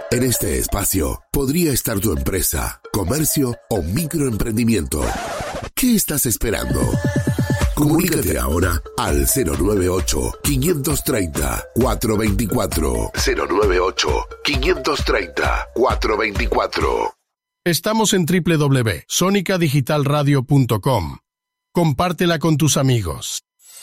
En este espacio podría estar tu empresa, comercio o microemprendimiento. ¿Qué estás esperando? Comunícate ahora al 098-530-424. 098-530-424. Estamos en www.sonicadigitalradio.com. Compártela con tus amigos.